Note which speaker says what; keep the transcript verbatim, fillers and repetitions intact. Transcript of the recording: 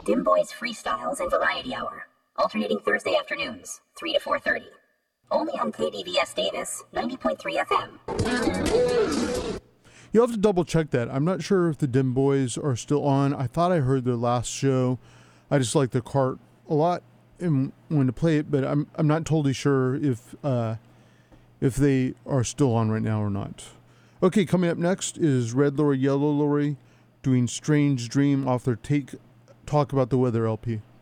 Speaker 1: Dim Boys Freestyles and Variety Hour, alternating Thursday afternoons, three to four thirty. Only on K D V S Davis, ninety point three F M.
Speaker 2: You'll have to double check that. I'm not sure if the Dim Boys are still on. I thought I heard their last show. I just like their cart a lot and wanted to play it, but I'm I'm not totally sure if uh, if they are still on right now or not. Okay, coming up next is Red Lorry, Yellow Lorry doing Strange Dream off their Take Talk About the Weather L P.